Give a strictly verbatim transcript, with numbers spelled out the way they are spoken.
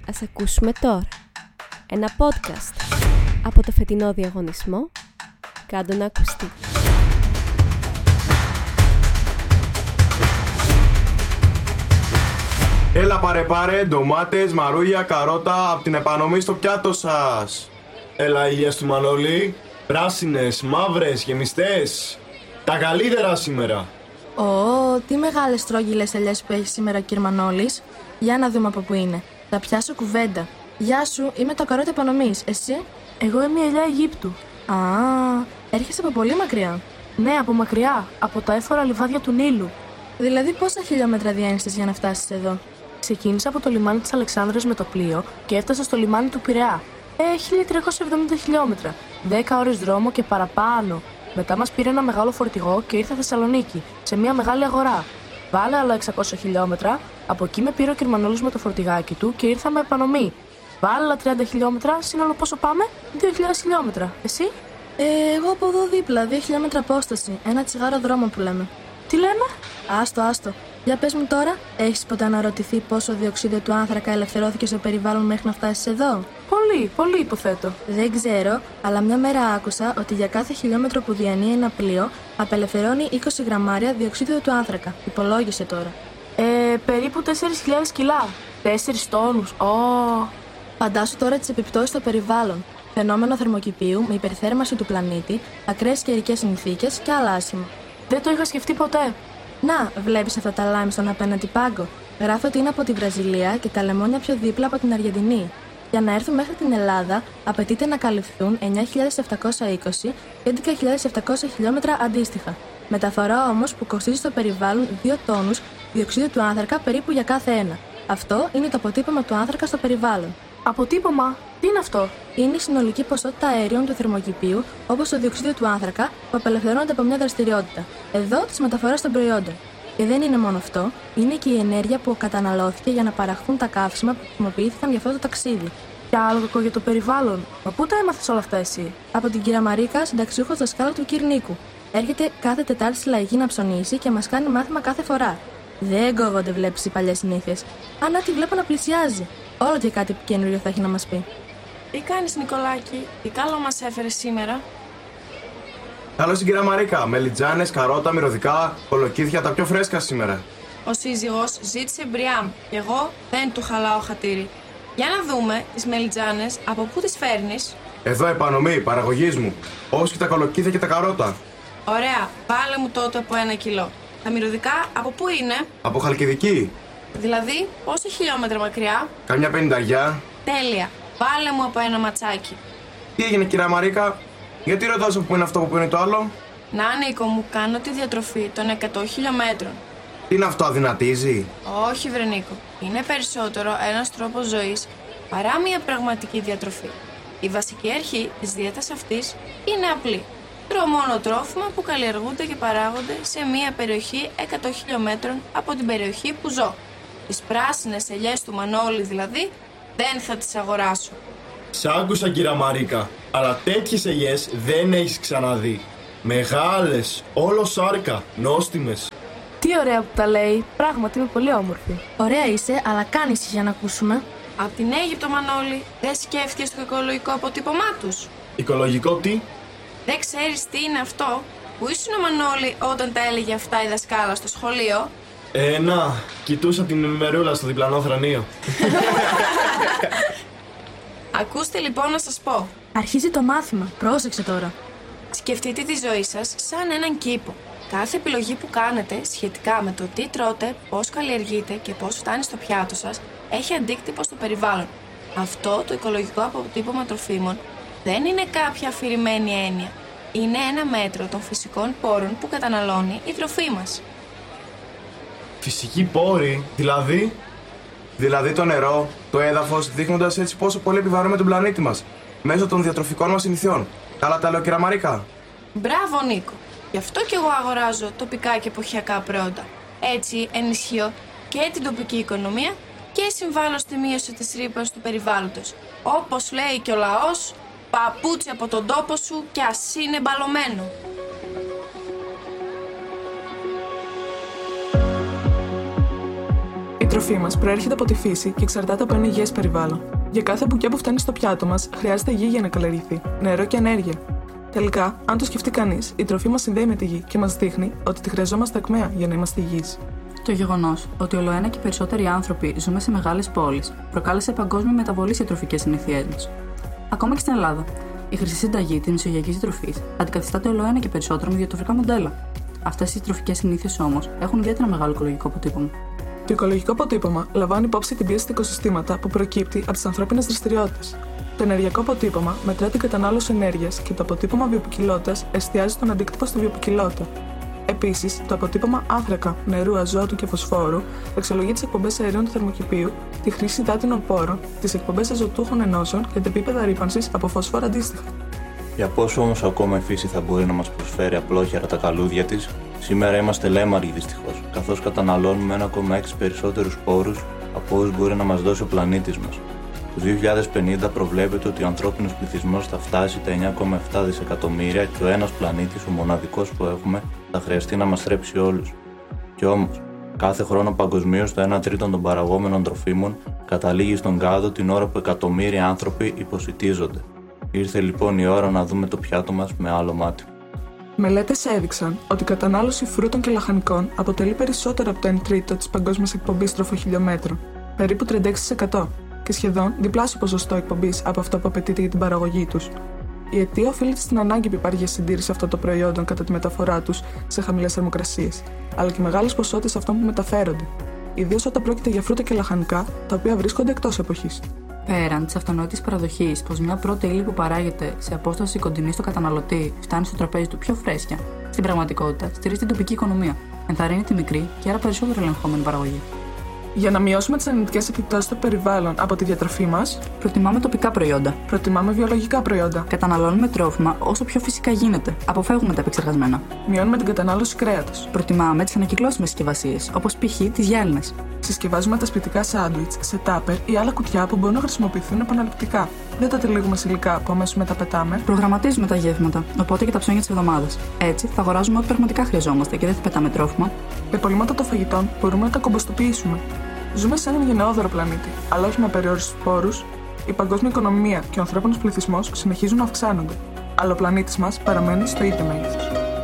Ας ακούσουμε τώρα ένα podcast από το φετινό διαγωνισμό «Κάντο να ακουστεί». Έλα πάρε πάρε, ντομάτες, μαρούλια, καρότα από την επανομή στο πιάτο σας. Έλα ηλιές του Μανώλη, πράσινες, μαύρες, γεμιστές. Τα καλύτερα σήμερα. Ω, τι μεγάλες στρόγγυλες ελιές που έχει σήμερα ο κύριε Μανώλης. Για να δούμε από πού είναι. Θα πιάσω κουβέντα. Γεια σου, είμαι το καρότα επανομής. Εσύ? Εγώ είμαι η ελιά Αιγύπτου. Α, έρχεσαι από πολύ μακριά. Ναι, από μακριά, από τα έφορα λιβάδια του Νείλου. Δηλαδή, πόσα χιλιόμετρα διένυσες για να φτάσεις εδώ? Ξεκίνησα από το λιμάνι της Αλεξάνδρειας με το πλοίο και έφτασα στο λιμάνι του Πειραιά. Ε, χίλια τριακόσια εβδομήντα χιλιόμετρα. δέκα ώρες δρόμο και παραπάνω. Μετά μας πήρε ένα μεγάλο φορτηγό και ήρθα Θεσσαλονίκη, σε μια μεγάλη αγορά. Βάλε άλλα εξακόσια χιλιόμετρα. Από εκεί με πήρε ο κύριος Μανώλης με το φορτηγάκι του και ήρθαμε επανομή. Βάλε άλλα τριάντα χιλιόμετρα. Σύνολο πόσο πάμε? δύο χιλιάδες χιλιόμετρα. Εσύ? Ε, εγώ από εδώ δίπλα, δύο χιλιόμετρα απόσταση. Ένα τσιγάρο δρόμο που λέμε. Τι λέμε? Άστο, άστο. Για πες μου τώρα, έχεις ποτέ αναρωτηθεί πόσο διοξείδιο του άνθρακα ελευθερώθηκε στο περιβάλλον μέχρι να φτάσεις εδώ? Πολύ, πολύ υποθέτω. Δεν ξέρω, αλλά μια μέρα άκουσα ότι για κάθε χιλιόμετρο που διανύει ένα πλοίο απελευθερώνει είκοσι γραμμάρια διοξείδιο του άνθρακα. Υπολόγισε τώρα. Ε, περίπου τέσσερις χιλιάδες κιλά. τέσσερις τόνους. Ω. Φαντάσου τώρα τις επιπτώσεις στο περιβάλλον. Φαινόμενο θερμοκηπίου με υπερθέρμανση του πλανήτη, ακραίες καιρικές συνθήκες και άλλα άσχημα. Δεν το είχα σκεφτεί ποτέ. Να, βλέπεις αυτά τα λάιμ στον απέναντι πάγκο. Γράφει ότι είναι από τη Βραζιλία και τα λεμόνια πιο δίπλα από την Αργεντινή. Για να έρθουν μέχρι την Ελλάδα, απαιτείται να καλυφθούν εννιά χιλιάδες επτακόσια είκοσι και έντεκα χιλιάδες επτακόσια χιλιόμετρα αντίστοιχα. Μεταφορά όμως που κοστίζει στο περιβάλλον δύο τόνους διοξείδιο του άνθρακα περίπου για κάθε ένα. Αυτό είναι το αποτύπωμα του άνθρακα στο περιβάλλον. Αποτύπωμα? Τι είναι αυτό? Είναι η συνολική ποσότητα αερίων του θερμοκηπίου, όπως το διοξείδιο του άνθρακα, που απελευθερώνεται από μια δραστηριότητα. Εδώ τη μεταφορά των προϊόντων. Και δεν είναι μόνο αυτό, είναι και η ενέργεια που καταναλώθηκε για να παραχθούν τα καύσιμα που χρησιμοποιήθηκαν για αυτό το ταξίδι. Και άλλο κακό για το περιβάλλον. Μα πού τα έμαθες όλα αυτά εσύ? Από την κυρία Μαρίκα, συνταξιούχο δασκάλου του κ. Νίκου. Έρχεται κάθε Τετάρτη στη Λαϊκή να ψωνίσει και μας κάνει μάθημα κάθε φορά. Δεν κόβονται, βλέπεις, οι παλιές συνήθειες. Αν να τη βλέπω να πλησιάζει. Όλο και κάτι καινούριο θα έχει να μας πει. Τι κάνεις, Νικολάκη? Τι καλό μας έφερες σήμερα? Καλώς την κυρία Μαρίκα. Μελιτζάνες, καρότα, μυρωδικά, κολοκύθια, τα πιο φρέσκα σήμερα. Ο σύζυγος ζήτησε μπριάμ και εγώ δεν του χαλάω χατήρι. Για να δούμε τις μελιτζάνες, από πού τις φέρνεις? Εδώ επανομή, παραγωγής μου. Όπως και τα κολοκύθια και τα καρότα. Ωραία, βάλε μου τότε από ένα κιλό. Τα μυρωδικά από πού είναι? Από Χαλκιδική. Δηλαδή, πόσα χιλιόμετρα μακριά? Καμιά πενηνταριά. Τέλεια, βάλε μου από ένα ματσάκι. Τι έγινε, κυρία Μαρίκα? Γιατί ρωτάς που είναι αυτό που είναι το άλλο? Να, Νίκο μου, κάνω τη διατροφή των εκατό χιλιόμετρων. Τι είναι αυτό, αδυνατίζει? Όχι, βρε Νίκο. Είναι περισσότερο ένας τρόπος ζωής παρά μια πραγματική διατροφή. Η βασική αρχή της δίαιτας αυτής είναι απλή. Τρώω μόνο τρόφιμα που καλλιεργούνται και παράγονται σε μια περιοχή εκατό χιλιόμετρων από την περιοχή που ζω. Τις πράσινες ελιές του Μανώλη δηλαδή δεν θα τις αγοράσω. Σ' άκουσα, κυρία Μαρίκα, αλλά τέτοιες ελιές δεν έχεις ξαναδεί. Μεγάλες, όλο σάρκα, νόστιμες. Τι ωραία που τα λέει. Πράγματι είμαι πολύ όμορφη. Ωραία είσαι, αλλά κάνεις για να ακούσουμε. Απ' την Αίγυπτο, Μανώλη, δεν σκέφτηκες το οικολογικό αποτύπωμά τους? Οικολογικό τι? Δεν ξέρεις τι είναι αυτό? Πού ήσουν ο Μανώλη όταν τα έλεγε αυτά η δασκάλα στο σχολείο? Ε, να, κοιτούσα την ημερούλα στο διπλανό θρανείο. Ακούστε λοιπόν να σας πω. Αρχίζει το μάθημα, πρόσεξε τώρα. Σκεφτείτε τη ζωή σας σαν έναν κήπο. Κάθε επιλογή που κάνετε σχετικά με το τι τρώτε, πώς καλλιεργείτε και πώς φτάνει στο πιάτο σας έχει αντίκτυπο στο περιβάλλον. Αυτό το οικολογικό αποτύπωμα τροφίμων δεν είναι κάποια αφηρημένη έννοια. Είναι ένα μέτρο των φυσικών πόρων που καταναλώνει η τροφή μας. Φυσική πόρη, δηλαδή? Δηλαδή το νερό, το έδαφος, δείχνοντας έτσι πόσο πολύ επιβαρύνουμε τον πλανήτη μας μέσω των διατροφικών μας συνηθιών. Καλά τα λέω, κυρία Μαρίκα? Μπράβο, Νίκο. Γι' αυτό και εγώ αγοράζω τοπικά και εποχιακά προϊόντα. Έτσι ενισχύω και την τοπική οικονομία και συμβάλλω στη μείωση της ρήπανσης του περιβάλλοντος. Όπως λέει και ο λαός, παπούτσι από τον τόπο σου κι ας είναι μπαλωμένο. τροφή μας προέρχεται από τη φύση και εξαρτάται από ένα υγιές περιβάλλον. Για κάθε μπουκιά που φτάνει στο πιάτο μας, χρειάζεται γη για να καλλιεργηθεί, νερό και ενέργεια. Τελικά, αν το σκεφτεί κανείς, η τροφή μας συνδέει με τη γη και μας δείχνει ότι τη χρειαζόμαστε ακμαία για να είμαστε υγιείς. Το γεγονός ότι ολοένα και περισσότεροι άνθρωποι ζούμε σε μεγάλες πόλεις προκάλεσε παγκόσμια μεταβολή σε τροφικές συνήθειές μας. Ακόμα και στην Ελλάδα, η χρυσή συνταγή της μεσογειακής τροφής αντικαθιστάται ολοένα και περισσότερο με διατροφικά μοντέλα. Αυτές οι τροφικές συνήθειες όμως έχουν ιδιαίτερα μεγάλο οικολογικό αποτύπωμα. Το οικολογικό αποτύπωμα λαμβάνει υπόψη την πίεση στα οικοσυστήματα που προκύπτει από τις ανθρώπινες δραστηριότητες. Το ενεργειακό αποτύπωμα μετρά την κατανάλωση ενέργειας και το αποτύπωμα βιοποικιλότητας εστιάζει στον αντίκτυπο στη βιοποικιλότητα. Επίσης, το αποτύπωμα άνθρακα, νερού, αζότου και φωσφόρου αξιολογεί τις εκπομπές αερίων του θερμοκηπίου, τη χρήση υδάτινων πόρων, τις εκπομπές αζωτούχων ενώσεων και τα επίπεδα ρύπανσης από φωσφόρα αντίστοιχα. Για πόσο όμως ακόμα η φύση θα μπορεί να μας προσφέρει απλόχερα τα καλούδια της, σήμερα είμαστε λέμαργοι δυστυχώς, καθώς καταναλώνουμε ένα κόμμα έξι περισσότερους πόρους από όσους μπορεί να μας δώσει ο πλανήτης μας. Το δύο χιλιάδες πενήντα προβλέπεται ότι ο ανθρώπινος πληθυσμός θα φτάσει τα εννιά κόμμα επτά δισεκατομμύρια και ο ένας πλανήτης, ο μοναδικός που έχουμε, θα χρειαστεί να μας θρέψει όλους. Κι όμως, κάθε χρόνο παγκοσμίως το ένα τρίτο των παραγόμενων τροφίμων καταλήγει στον κάδο την ώρα που εκατομμύρια άνθρωποι υποσιτίζονται. Ήρθε λοιπόν η ώρα να δούμε το πιάτο μας με άλλο μάτι. Μελέτες έδειξαν ότι η κατανάλωση φρούτων και λαχανικών αποτελεί περισσότερο από το ένα τρίτο της παγκόσμιας εκπομπής τροφοχιλιόμετρων, περίπου τριάντα έξι τοις εκατό, και σχεδόν διπλάσιο ποσοστό εκπομπής από αυτό που απαιτείται για την παραγωγή τους. Η αιτία οφείλεται στην ανάγκη που υπάρχει για συντήρηση αυτών των προϊόντων κατά τη μεταφορά τους σε χαμηλές θερμοκρασίες, αλλά και μεγάλες ποσότητες αυτών που μεταφέρονται, ιδίως όταν πρόκειται για φρούτα και λαχανικά, τα οποία βρίσκονται εκτός εποχής. Πέραν τη αυτονόητη παραδοχή πως μια πρώτη ύλη που παράγεται σε απόσταση κοντινή στο καταναλωτή φτάνει στο τραπέζι του πιο φρέσκια, στην πραγματικότητα στηρίζει την τοπική οικονομία, ενθαρρύνει τη μικρή και άρα περισσότερο ελεγχόμενη παραγωγή. Για να μειώσουμε τις αρνητικές επιπτώσεις στο περιβάλλον από τη διατροφή μας, προτιμάμε τοπικά προϊόντα. Προτιμάμε βιολογικά προϊόντα. Καταναλώνουμε τρόφιμα όσο πιο φυσικά γίνεται. Αποφεύγουμε τα επεξεργασμένα. Μειώνουμε την κατανάλωση κρέατος. Προτιμάμε τις ανακυκλώσιμες συσκευασίες, όπως π.χ. τις γυάλινες. Συσκευάζουμε τα σπιτικά σάντουιτς σε τάπερ ή άλλα κουτιά που μπορούν να χρησιμοποιηθούν επαναληπτικά. Δεν τα τυλίγουμε σε υλικά που αμέσως μετά πετάμε. Προγραμματίζουμε τα γεύματα, οπότε και τα ψώνια της εβδομάδας. Έτσι θα αγοράζουμε ό,τι πραγματικά χρειαζόμαστε και δεν θα πετάμε τρόφιμα. Τα υπολείμματα των φαγητών μπορούμε να τα κομποστοποιήσουμε. Ζούμε σε έναν γενναιόδωρο πλανήτη, αλλά όχι με περιόριστους πόρους. Η παγκόσμια οικονομία και ο ανθρώπινος πληθυσμός συνεχίζουν να αυξάνονται, αλλά ο πλανήτης μας παραμένει στο ίδιο μέγεθος.